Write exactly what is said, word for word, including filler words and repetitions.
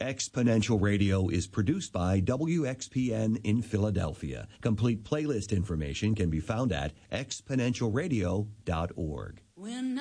Exponential Radio is produced by W X P N in Philadelphia. Complete playlist information can be found at exponential radio dot org. When